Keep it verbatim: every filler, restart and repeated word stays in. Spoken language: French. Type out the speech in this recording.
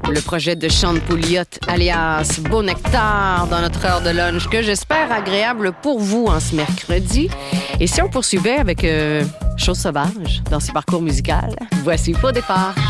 le projet de Sean Pouliot, alias Beau Nectar, dans notre heure de lunch, que j'espère agréable pour vous en ce mercredi. Et si on poursuivait avec euh, Chose sauvage dans ce parcours musical, voici Faux départ.